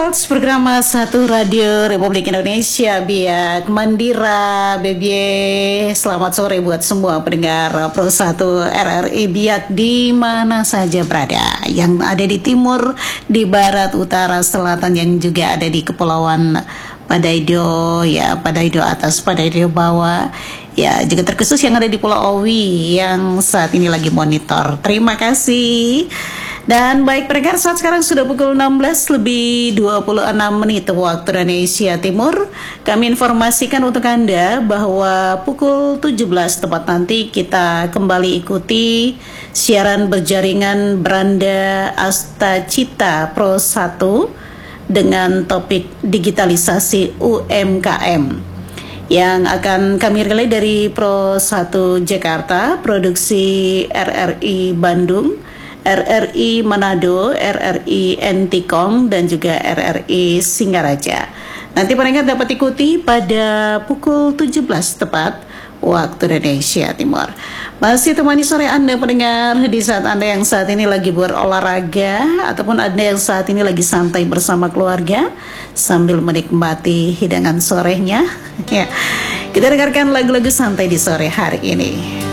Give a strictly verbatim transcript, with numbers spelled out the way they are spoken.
Works program satu Radio Republik Indonesia Biak Mandira B B. Selamat sore buat semua pendengar Pro satu R R I Biak di mana saja berada, yang ada di timur, di barat, utara, selatan, yang juga ada di kepulauan Padaido, ya Padaido atas, Padaido bawah, ya juga terkhusus yang ada di Pulau Owi yang saat ini lagi monitor. Terima kasih. Dan baik pendengar, saat sekarang sudah pukul enam belas lebih dua puluh enam menit waktu Indonesia Timur. Kami informasikan untuk Anda bahwa pukul tujuh belas tepat nanti kita kembali ikuti siaran berjaringan Beranda Astacita Pro satu dengan topik digitalisasi U M K M yang akan kami relay dari Pro satu Jakarta, produksi R R I Bandung, R R I Manado, R R I Entikong, dan juga R R I Singaraja. Nanti pendengar dapat ikuti pada pukul tujuh belas tepat waktu Indonesia Timur. Masih temani sore Anda pendengar di saat Anda yang saat ini lagi berolahraga ataupun Anda yang saat ini lagi santai bersama keluarga sambil menikmati hidangan sorenya. Ya, kita dengarkan lagu-lagu santai di sore hari ini.